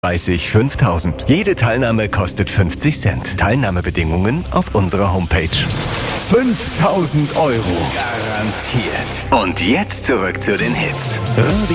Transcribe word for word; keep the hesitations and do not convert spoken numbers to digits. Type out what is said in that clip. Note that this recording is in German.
dreißig fünftausend. Jede Teilnahme kostet fünfzig Cent. Teilnahmebedingungen auf unserer Homepage. fünftausend Euro. Garantiert. Und jetzt zurück zu den Hits.